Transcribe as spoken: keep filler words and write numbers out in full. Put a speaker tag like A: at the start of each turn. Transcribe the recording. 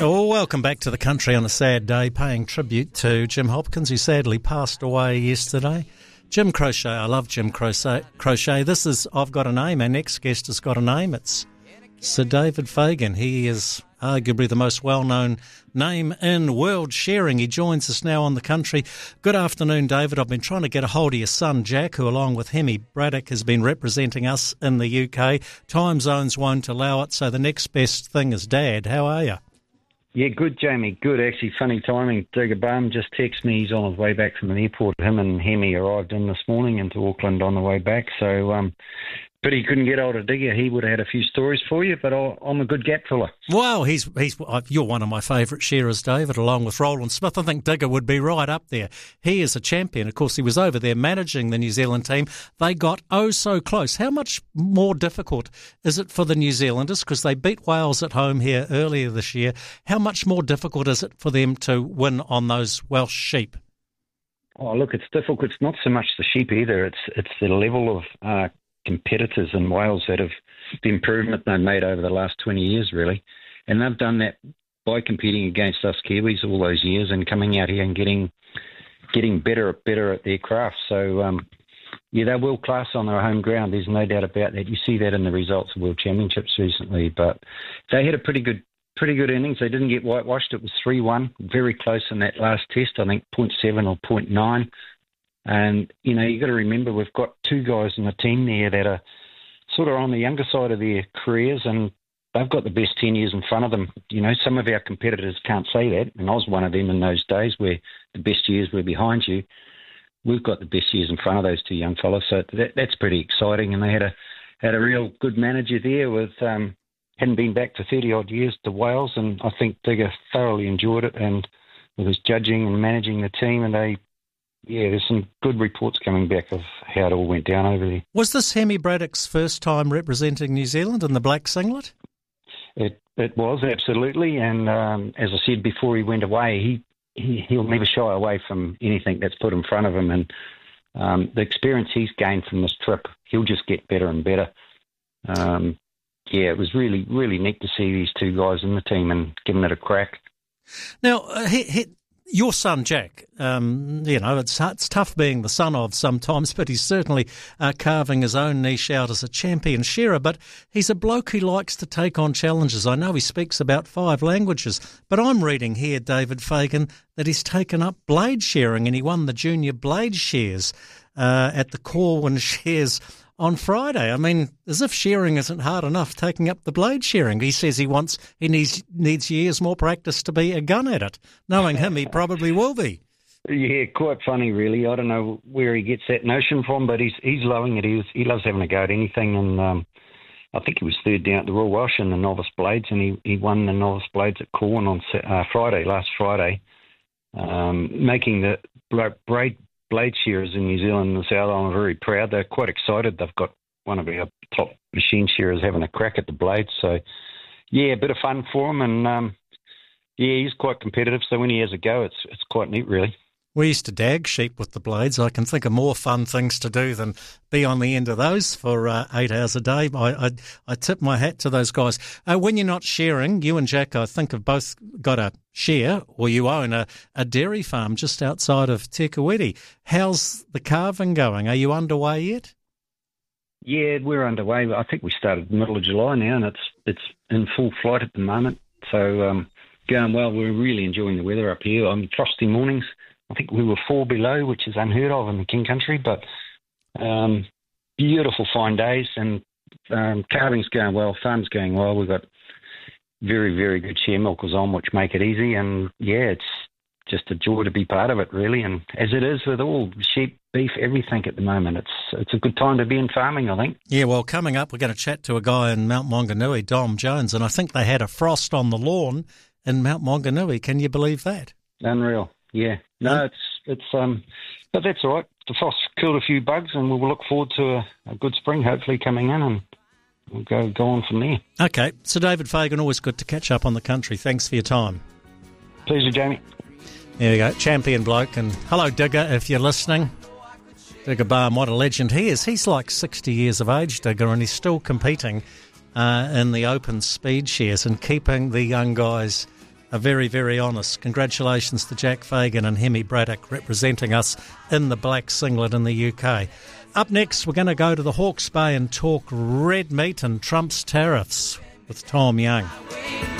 A: Oh, welcome back to the country on a sad day, paying tribute to Jim Hopkins, who sadly passed away yesterday. Jim Crochet, I love Jim Crochet. Crochet. This is I've Got a Name. Our next guest has got a name. It's Sir David Fagan. He is arguably the most well-known name in world sharing. He joins us now on the country. Good afternoon, David. I've been trying to get a hold of your son, Jack, who along with Hemi Braddock has been representing us in the U K. Time zones won't allow it, so the next best thing is Dad. How are you?
B: Yeah, good, Jamie. Good. Actually, funny timing. Digger Bum just texted me. He's on his way back from the airport. Him and Hemi arrived in this morning into Auckland on the way back. So, um, but he couldn't get hold of Digger. He would have had a few stories for you, but I'm a good gap filler.
A: Well, he's he's you're one of my favourite sharers, David, along with Roland Smith. I think Digger would be right up there. He is a champion. Of course, he was over there managing the New Zealand team. They got oh so close. How much more difficult is it for the New Zealanders? Because they beat Wales at home here earlier this year. How much more difficult is it for them to win on those Welsh sheep?
B: Oh, look, it's difficult. It's not so much the sheep either. It's it's the level of uh, competitors in Wales that have the improvement they've made over the last twenty years, really. And they've done that by competing against us Kiwis all those years and coming out here and getting getting better better at their craft. So, um, yeah, they're world class on their home ground. There's no doubt about that. You see that in the results of World Championships recently. But they had a pretty good pretty good innings. They didn't get whitewashed. It was three one, very close in that last test, I think point seven or point nine. And, you know, you've got to remember we've got two guys in the team there that are sort of on the younger side of their careers, and they've got the best ten years in front of them. You know, some of our competitors can't say that, and I was one of them in those days where the best years were behind you. We've got the best years in front of those two young fellas, so that, that's pretty exciting. And they had a had a real good manager there with um, hadn't been back for thirty-odd years to Wales, and I think Digger thoroughly enjoyed it, and with his judging and managing the team, and they Yeah, there's some good reports coming back of how it all went down over there.
A: Was this Hemi Braddock's first time representing New Zealand in the black singlet?
B: It it was, absolutely. And um, as I said before he went away, he, he, he'll never shy away from anything that's put in front of him. And um, the experience he's gained from this trip, he'll just get better and better. Um, yeah, it was really, really neat to see these two guys in the team and giving it a crack.
A: Now, uh, he, he, your son, Jack, um, you know, it's it's tough being the son of sometimes, but he's certainly uh, carving his own niche out as a champion sharer. But he's a bloke who likes to take on challenges. I know he speaks about five languages, but I'm reading here, David Fagan, that he's taken up blade sharing and he won the junior blade shares uh, at the Corwin Shares on Friday. I mean, as if sharing isn't hard enough, taking up the blade sharing. He says he wants, he needs needs years more practice to be a gun at it. Knowing him, he probably will be.
B: Yeah, quite funny, really. I don't know where he gets that notion from, but he's he's loving it. He's, he loves having a go at anything, and um, I think he was third down at the Royal Welsh in the novice blades, and he, he won the novice blades at Corwin on uh, Friday, last Friday, um, making the braid blade shearers in New Zealand and the South Island are very proud. They're quite excited. They've got one of our top machine shearers having a crack at the blades. So, yeah, a bit of fun for him. And, um, yeah, he's quite competitive. So when he has a go, it's it's quite neat, really.
A: We used to dag sheep with the blades. I can think of more fun things to do than be on the end of those for uh, eight hours a day. I, I, I tip my hat to those guys. Uh, when you're not sharing, you and Jack, I think, have both got a share, or you own a, a dairy farm just outside of Te Kuiti. How's the calving going? Are you underway yet?
B: Yeah, we're underway. I think we started middle of July now, and it's it's in full flight at the moment. So um, going well. We're really enjoying the weather up here. On frosty mornings, I think we were four below, which is unheard of in the King Country, but um, beautiful fine days, and um, calving's going well, farm's going well. We've got very, very good share milkers on, which make it easy, and yeah, it's just a joy to be part of it, really, and as it is with all sheep, beef, everything at the moment. It's it's a good time to be in farming, I think. Yeah,
A: well, coming up, we're going to chat to a guy in Mount Maunganui, Dom Jones, and I think they had a frost on the lawn in Mount Maunganui. Can you believe that?
B: Unreal. Yeah, no, it's it's um, but that's all right. The frost killed a few bugs, and we'll look forward to a, a good spring, hopefully coming in, and we'll go go on from there.
A: Okay, so David Fagan, always good to catch up on the country. Thanks for your time.
B: Pleasure, Jamie.
A: There we go, champion bloke, and hello, Digger, if you're listening. Digger Barham, what a legend he is. He's like sixty years of age, Digger, and he's still competing uh, in the open speed shares and keeping the young guys are very, very honest. Congratulations to Jack Fagan and Hemi Braddock representing us in the black singlet in the U K. Up next, we're going to go to the Hawke's Bay and talk red meat and Trump's tariffs with Tom Young.